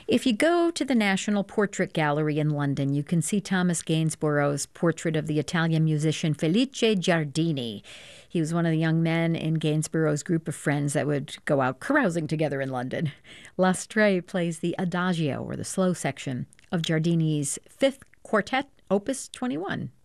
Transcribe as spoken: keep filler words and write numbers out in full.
If you go to the National Portrait Gallery in London, you can see Thomas Gainsborough's portrait of the Italian musician Felice Giardini. He was one of the young men in Gainsborough's group of friends that would go out carousing together in London. Lastre plays the adagio, or the slow section, of Giardini's fifth quartet, Opus twenty-one.